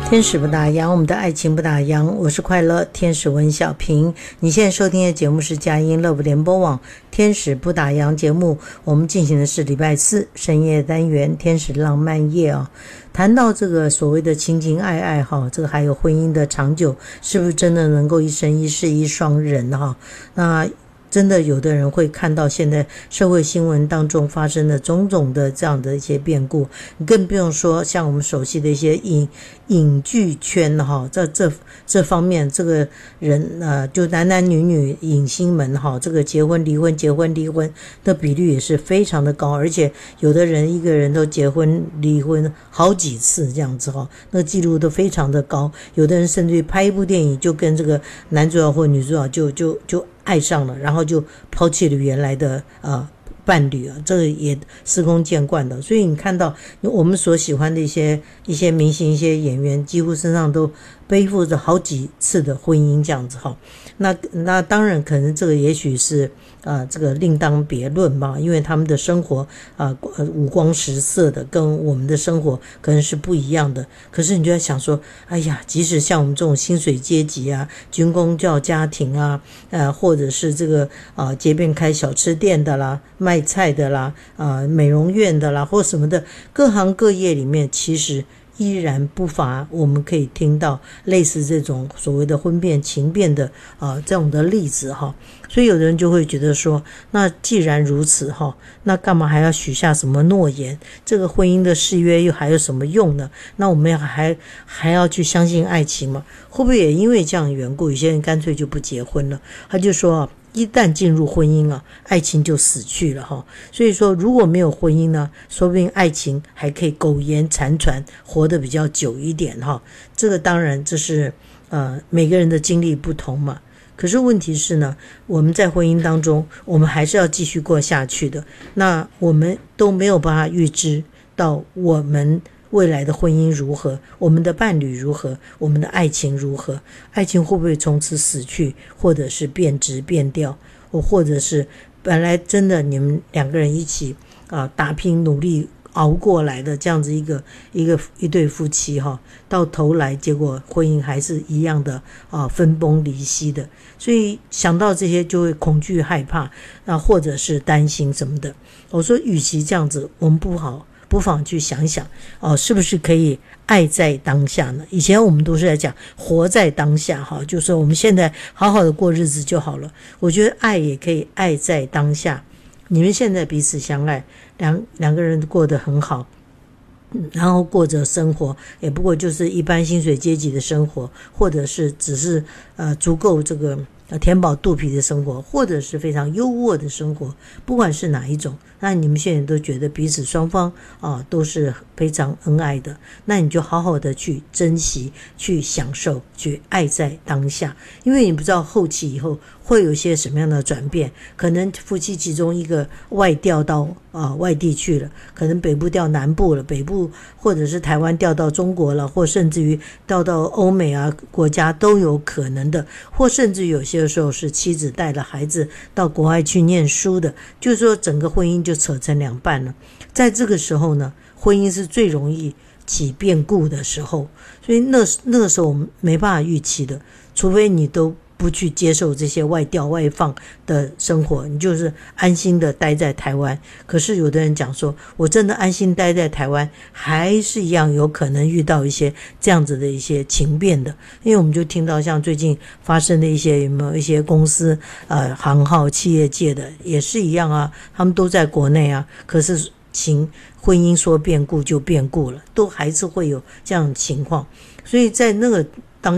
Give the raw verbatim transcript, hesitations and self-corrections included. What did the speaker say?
天使不打烊，我们的爱情不打烊。我是快乐天使温小平。你现在收听的节目是佳音乐不联播网天使不打烊节目。我们进行的是礼拜四深夜单元天使浪漫夜啊、哦。谈到这个所谓的情情爱爱哈，这个还有婚姻的长久，是不是真的能够一生一世一双人哈？那真的有的人会看到现在社会新闻当中发生的种种的这样的一些变故，更不用说像我们熟悉的一些影影剧圈哈，在这这方面这个人呃，就男男女女影星们哈，这个结婚离婚结婚离婚的比率也是非常的高，而且有的人一个人都结婚离婚好几次这样子哈，那个记录都非常的高，有的人甚至于拍一部电影就跟这个男主角或女主角就就就爱上了，然后就抛弃了原来的呃伴侣啊，这个也司空见惯的。所以你看到我们所喜欢的一些一些明星、一些演员，几乎身上都背负着好几次的婚姻这样子哈。那那当然可能这个也许是呃这个另当别论吧，因为他们的生活啊、呃、五光十色的，跟我们的生活可能是不一样的。可是你就在想说，哎呀，即使像我们这种薪水阶级啊、军公教家庭啊，呃或者是这个啊、呃、街边开小吃店的啦、卖菜的啦、啊、呃、美容院的啦或什么的，各行各业里面其实依然不乏我们可以听到类似这种所谓的婚变情变的啊、呃、这种的例子哈。所以有的人就会觉得说，那既然如此哈，那干嘛还要许下什么诺言？这个婚姻的誓约又还有什么用呢？那我们还还要去相信爱情吗？会不会也因为这样的缘故，有些人干脆就不结婚了？他就说一旦进入婚姻啊，爱情就死去了哈。所以说如果没有婚姻呢，说不定爱情还可以苟延残喘，活得比较久一点哈。这个当然这是呃每个人的经历不同嘛。可是问题是呢，我们在婚姻当中，我们还是要继续过下去的。那我们都没有办法预知到我们未来的婚姻如何，我们的伴侣如何，我们的爱情如何，爱情会不会从此死去，或者是变质变掉，或者是本来真的你们两个人一起啊、呃、打拼努力熬过来的这样子一个一个一对夫妻哈，到头来结果婚姻还是一样的啊分崩离析的。所以想到这些就会恐惧害怕啊，或者是担心什么的。我说与其这样子，我们不好不妨去想想哦，是不是可以爱在当下呢？以前我们都是在讲活在当下哈，就是我们现在好好的过日子就好了。我觉得爱也可以爱在当下。你们现在彼此相爱，两两个人过得很好，然后过着生活，也不过就是一般薪水阶级的生活，或者是只是呃足够这个填饱肚皮的生活，或者是非常优渥的生活，不管是哪一种，那你们现在都觉得彼此双方啊都是非常恩爱的，那你就好好的去珍惜，去享受，去爱在当下。因为你不知道后期以后会有一些什么样的转变，可能夫妻其中一个外调到啊外地去了，可能北部调南部了，北部或者是台湾调到中国了，或甚至于调到欧美啊国家都有可能的，或甚至有些时候是妻子带了孩子到国外去念书的，就是说整个婚姻就扯成两半了。在这个时候呢，婚姻是最容易起变故的时候，所以那那个时候我们没办法预期的，除非你都不去接受这些外调外放的生活，你就是安心的待在台湾。可是有的人讲说，我真的安心待在台湾，还是一样有可能遇到一些这样子的一些情变的。因为我们就听到像最近发生的一些有没有一些公司呃行号企业界的也是一样啊，他们都在国内啊，可是情婚姻说变故就变故了，都还是会有这样的情况。所以在那个